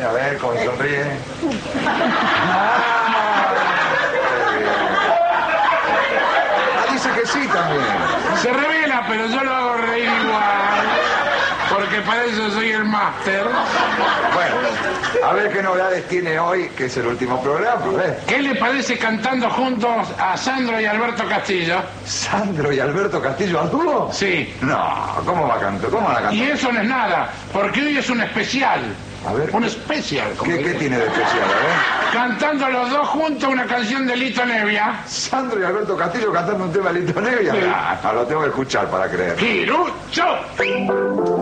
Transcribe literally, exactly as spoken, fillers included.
A ver, cómo sonríe. Ah, dice que sí también. Se revela, pero yo lo hago reír igual. Porque para eso soy el máster. Bueno, a ver qué novedades tiene hoy, que es el último programa. A ver. ¿Qué le parece cantando juntos a Sandro y Alberto Castillo? ¿Sandro y Alberto Castillo a dúo? Sí. No, ¿cómo va a cantar? ¿Cómo va a cantar? Y eso no es nada, porque hoy es un especial. A ver. Un especial. ¿Qué, ¿Qué tiene de especial? A ver. Cantando los dos juntos una canción de Lito Nevia. Sandro y Alberto Castillo cantando un tema de Lito Nevia. Sí. Ah, lo tengo que escuchar para creer. ¡Quirucho!